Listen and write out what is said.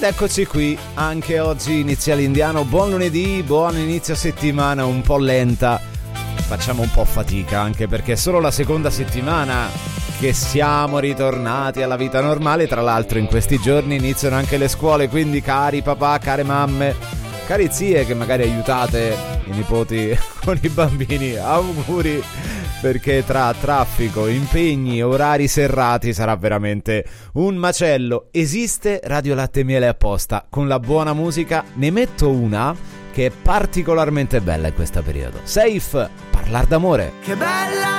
Ed eccoci qui, anche oggi inizia l'Indiano. Buon lunedì, buon inizio settimana, un po' lenta. Facciamo un po' fatica, anche perché è solo la seconda settimana che siamo ritornati alla vita normale. Tra l'altro in questi giorni iniziano anche le scuole, quindi cari papà, care mamme, cari zie che magari aiutate i nipoti con i bambini, auguri, perché tra traffico, impegni, orari serrati sarà veramente un macello. Esiste Radio Latte e Miele apposta, con la buona musica. Ne metto una che è particolarmente bella in questo periodo. Safe, Parlar d'amore. Che bella